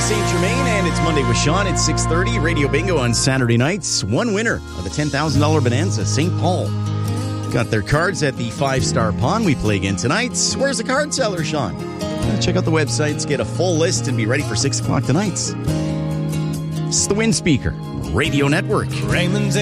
St. Germain, and it's Monday with Sean. It's 6:30, Radio Bingo on Saturday nights. One winner of the $10,000 Bonanza, St. Paul. Got their cards at the 5-Star Pawn. We play again tonight. Where's the card seller, Sean? Check out the websites, get a full list, and be ready for 6 o'clock tonight. It's the Wind Speaker Radio Network. Raymond's